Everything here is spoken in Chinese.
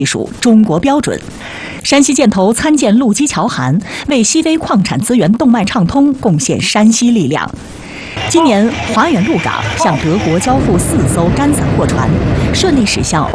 技术中国标准。山西建投参建陆基桥涵，为西非矿产资源动脉畅通贡献山西力量。今年，华远陆港向德国交付4艘干散货船，顺利驶向